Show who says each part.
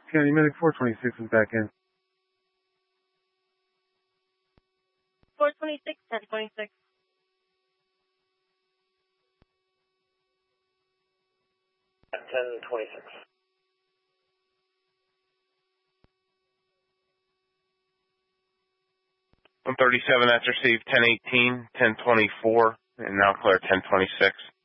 Speaker 1: County Medic 426 is back in.
Speaker 2: 426, 1026.
Speaker 3: At 1026.
Speaker 4: 137, that's received 1018, 1024, and now clear 1026.